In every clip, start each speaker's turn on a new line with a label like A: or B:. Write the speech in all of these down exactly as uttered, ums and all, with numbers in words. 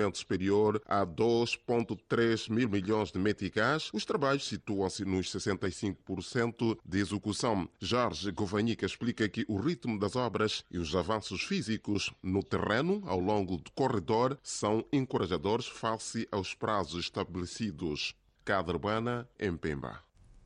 A: investimento superior a dois vírgula três mil milhões de meticais, os trabalhos situam-se nos sessenta e cinco por cento de execução. Jorge Govanhica explica que o ritmo das obras e os avanços físicos no terreno ao longo do corredor são encorajadores face aos prazos estabelecidos. Cada urbana em Pemba.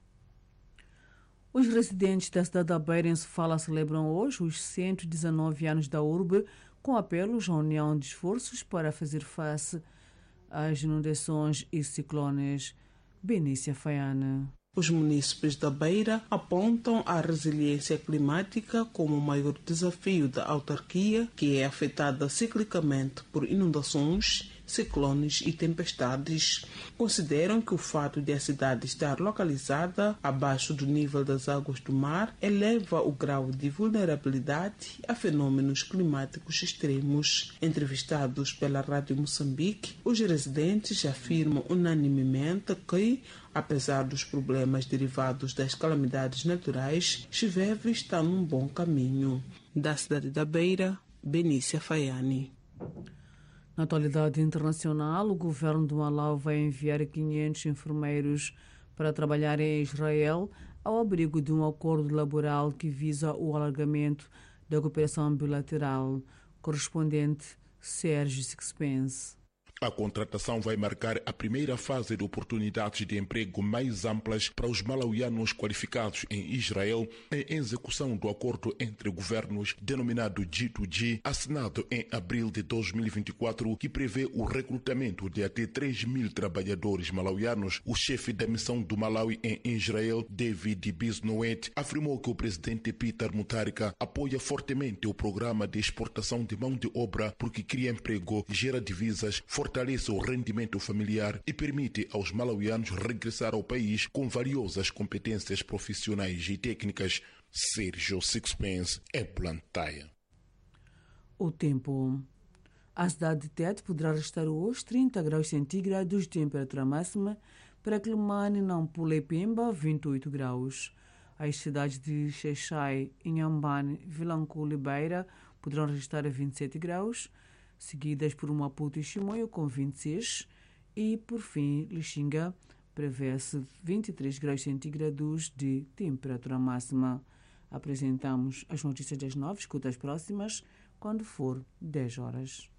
B: Os residentes da cidade da Beira em Sofala celebram hoje os cento e dezenove anos da urbe, com apelos à união de esforços para fazer face às inundações e ciclones. Benícia Faiana.
C: Os munícipes da Beira apontam a resiliência climática como o maior desafio da autarquia, que é afetada ciclicamente por inundações, ciclones e tempestades. Consideram que o fato de a cidade estar localizada abaixo do nível das águas do mar eleva o grau de vulnerabilidade a fenômenos climáticos extremos. Entrevistados pela Rádio Moçambique, os residentes afirmam unanimemente que, apesar dos problemas derivados das calamidades naturais, Chiveve está num bom caminho. Da cidade da Beira, Benícia Faiani.
B: Na atualidade internacional, o governo do Malau vai enviar quinhentos enfermeiros para trabalhar em Israel ao abrigo de um acordo laboral que visa o alargamento da cooperação bilateral. Correspondente Sérgio Sixpence.
D: A contratação vai marcar a primeira fase de oportunidades de emprego mais amplas para os malauianos qualificados em Israel, em execução do acordo entre governos denominado G dois G, assinado em abril de dois mil e vinte e quatro, que prevê o recrutamento de até três mil trabalhadores malauianos. O chefe da missão do Malawi em Israel, David Bisnoet, afirmou que o presidente Peter Mutharika apoia fortemente o programa de exportação de mão de obra porque cria emprego, gera divisas, fortalece o rendimento familiar e permite aos malauianos regressar ao país com valiosas competências profissionais e técnicas. Sérgio Sixpence é Plantaia.
B: O tempo. A cidade de Tete poderá restar hoje trinta graus centígrados de temperatura máxima, para Quelimane, Nampula e Pemba, vinte e oito graus. As cidades de Xaixai, Inhambane, Vilanculo e Beira poderão registrar a vinte e sete graus, seguidas por Maputo e Chimoio com vinte e seis e, por fim, Lixinga prevê-se vinte e três graus centígrados de temperatura máxima. Apresentamos as notícias das nove, escuta as próximas quando for dez horas.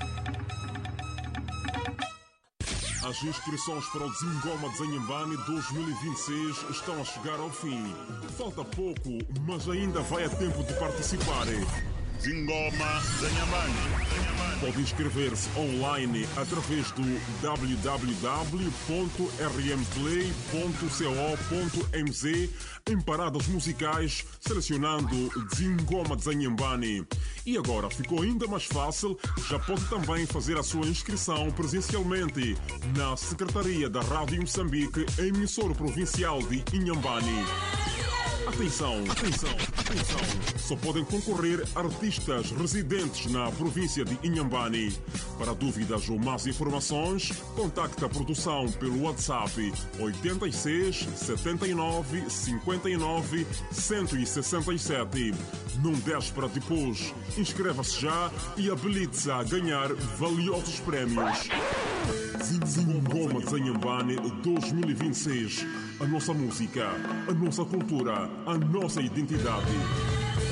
E: As inscrições para o Dzingoma de Zanhambane dois mil e vinte e seis estão a chegar ao fim. Falta pouco, mas ainda vai a tempo de participar.
F: Dzingoma Zanhambane.
E: Pode inscrever-se online através do w w w ponto r m play ponto co ponto m z em paradas musicais, selecionando Dzingoma de Zanhambane. E agora ficou ainda mais fácil, já pode também fazer a sua inscrição presencialmente na Secretaria da Rádio Moçambique, emissora provincial de Inhambane. Atenção, atenção, atenção. Só podem concorrer artistas residentes na província de Inhambane. Para dúvidas ou mais informações, contacte a produção pelo WhatsApp oito seis, sete nove, cinco nove, um seis sete. Não deixe para depois. Inscreva-se já e habilite-se a ganhar valiosos prémios. Dzingoma de Zanhambane dois mil e vinte e seis. A nossa música, a nossa cultura, a nossa identidade.